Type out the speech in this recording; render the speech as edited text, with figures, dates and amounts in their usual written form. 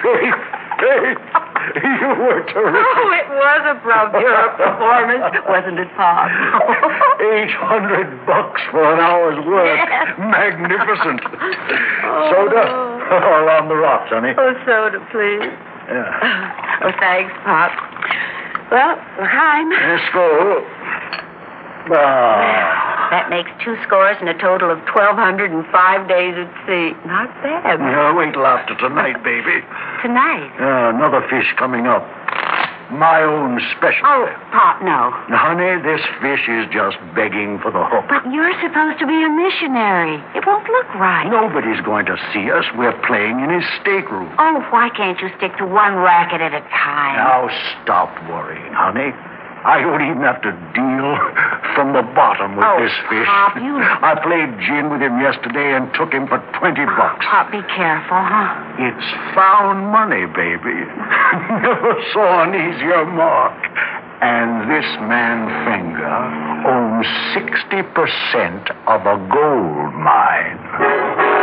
Hey, you were terrific. Oh, it was a bravura performance, wasn't it, Pop? $800 for an hour's work. Yes. Magnificent. Soda? All on the rocks, honey. Oh, soda, please. Yeah. Oh, thanks, Pop. Well, L'chaim. Let's go. That makes 2 scores and a total of 1,205 days at sea. Not bad. Yeah, wait till after tonight, baby. Tonight? Another fish coming up. My own special. Oh, Pop, no. Honey, this fish is just begging for the hook. But you're supposed to be a missionary. It won't look right. Nobody's going to see us. We're playing in his stateroom. Oh, why can't you stick to one racket at a time? Now stop worrying, honey. I don't even have to deal from the bottom with this fish. Pop, you... I played gin with him yesterday and took him for $20. Pop, be careful, huh? It's found money, baby. Never saw an easier mark. And this man Fenger owns 60% of a gold mine.